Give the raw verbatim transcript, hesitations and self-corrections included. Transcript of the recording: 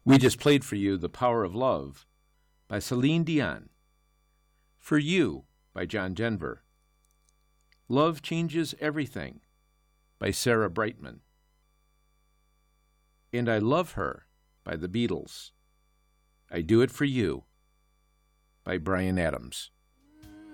We just played for you The Power of Love by Celine Dion. For You by John Denver. Love Changes Everything by Sarah Brightman. And I Love Her by the Beatles. I Do It For You by Bryan Adams.